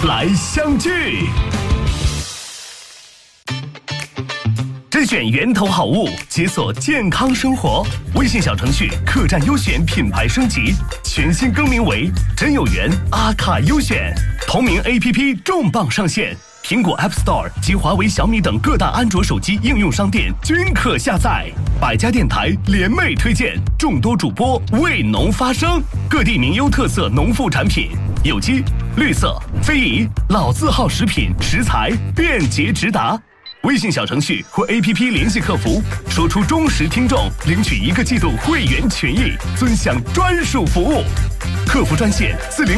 来相聚。甄选源头好物，解锁健康生活。微信小程序客栈优选品牌升级，全新更名为真有缘阿卡优选。同名 APP 重磅上线，苹果 App Store 及华为、小米等各大安卓手机应用商店均可下载。百家电台联袂推荐，众多主播为农发声，各地名优特色农副产品，有机、绿色、非遗、老字号食品食材便捷直达。微信小程序或 APP 联系客服，说出忠实听众，领取1个季度会员权益，尊享专属服务。客服专线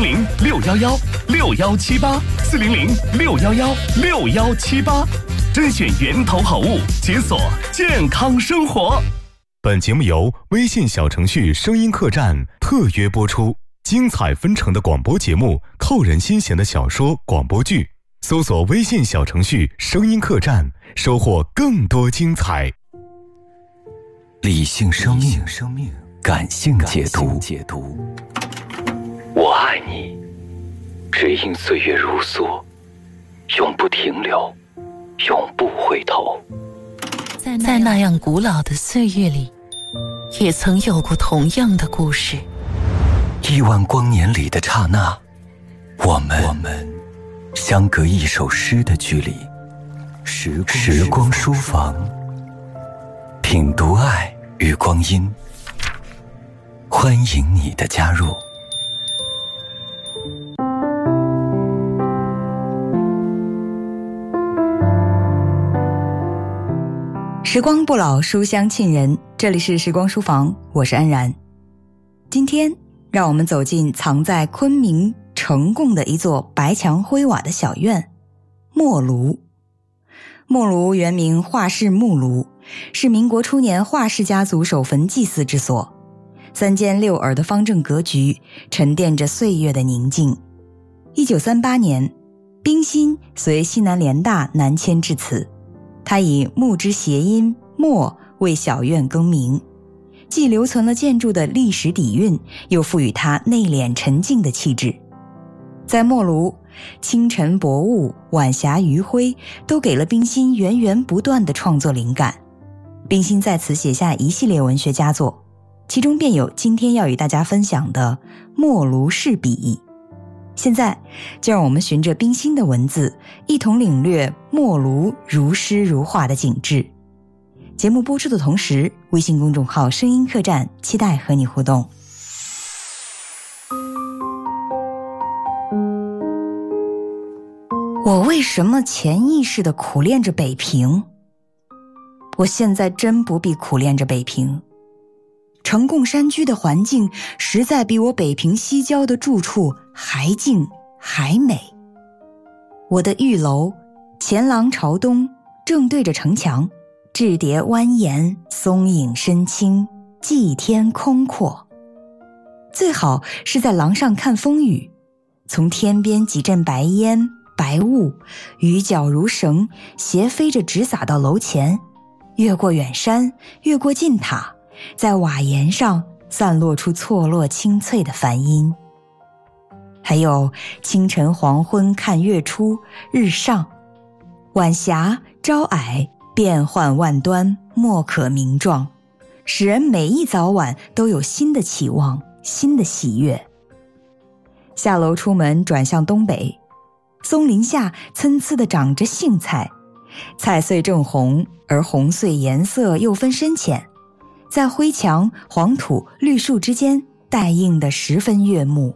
400-611-6178，400-611-6178，甄选源头好物，解锁健康生活。 本节目由微信小程序声音客栈特约播出，精彩纷呈的广播节目，扣人心弦的小说广播剧。搜索微信小程序声音客栈，收获更多精彩。 理性生命，感性解读。我爱你，只因岁月如梭，永不停留，永不回头。 在那样古老的岁月里，也曾有过同样的故事。 亿万光年里的刹那，我们相隔一首诗的距离。时光书房，品读爱与光阴，欢迎你的加入。 时光不老，书香沁人，这里是时光书房，我是安然。今天让我们走进藏在昆明成贡的一座白墙灰瓦的小院——墨庐。墨庐原名华氏木庐，是民国初年华氏家族守坟祭祀之所。3间6耳的方正格局，沉淀着岁月的宁静。1938年，冰心随西南联大南迁至此，他以木之谐音墨为小院更名，既留存了建筑的历史底蕴，又赋予它内敛沉静的气质。在墨庐，清晨薄雾、晚霞余晖都给了冰心源源不断的创作灵感。冰心在此写下一系列文学佳作，其中便有今天要与大家分享的《墨庐试笔》。现在就让我们循着冰心的文字，一同领略墨庐如诗如画的景致。节目播出的同时，微信公众号声音客栈期待和你互动。我为什么潜意识地苦恋着北平？我现在真不必苦恋着北平。成贡山居的环境实在比我北平西郊的住处还静还美。我的寓楼前廊朝东，正对着城墙，雉蝶蜿蜒，松影深青，际天空阔。最好是在廊上看风雨，从天边几阵白烟白雾，雨脚如绳，斜飞着直洒到楼前，越过远山，越过近塔，在瓦檐上散落出错落清脆的梵音。还有清晨黄昏看月出日上，晚霞朝霭，变幻万端，莫可名状，使人每一早晚都有新的期望，新的喜悦。下楼出门转向东北，松林下参差地长着杏菜，菜穗正红，而红穗颜色又分深浅，在灰墙、黄土、绿树之间带映得十分悦目。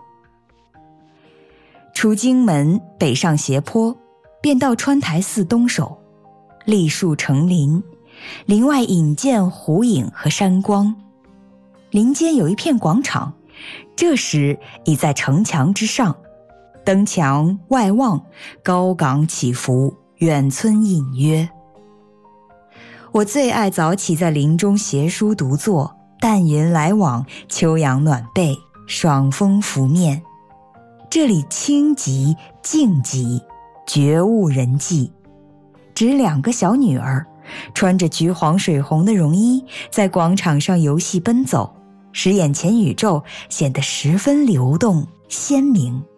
出京门北上斜坡，便到川台寺东首，栗树成林，林外引见湖影和山光。林间有一片广场，这时已在城墙之上，登墙外望，高岗起伏，远村隐约。我最爱早起在林中携书独坐，淡云来往，秋阳暖被，爽风拂面。这里清极静极，绝无人迹。只2个小女儿穿着橘黄水红的绒衣，在广场上游戏奔走，使眼前宇宙显得十分流动鲜明。